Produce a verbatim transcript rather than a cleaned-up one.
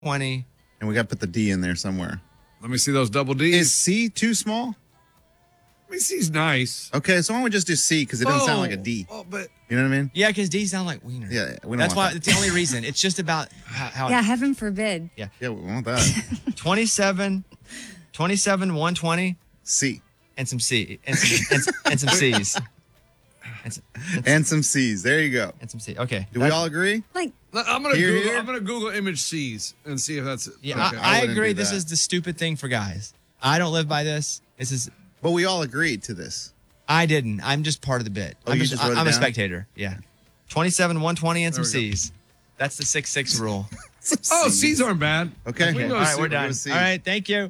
twenty. And we got to put the D in there somewhere. Let me see those double D's. Is C too small? I mean, C's nice. Okay, so why don't we just do C because it doesn't sound like a D. Oh, but You know what I mean? Yeah, because D sound like wiener. Yeah, we don't That's want why. that. It's the only reason. It's just about how. how Yeah, heaven forbid. Yeah, we want that. twenty-seven, twenty-seven, one twenty, C. and some C, and some, and, some- and some C's, and some, and, And some C's. There you go. and some C. Okay. Do we all agree? Like, I'm gonna Here, Google. here? I'm gonna Google image C's and see if that's. Yeah, okay. I, I wouldn't agree. do This that. is the stupid thing for guys. I don't live by this. This is. But we all agreed to this. I didn't. I'm just part of the bit. Oh, I'm you just. just wrote it I'm a down? spectator. Yeah. twenty-seven, one twenty, and some There we go. C's. That's the six six rule. Oh, C's aren't bad. Okay. We Okay. go All right, C. we're We'll go done. C. All right. Thank you.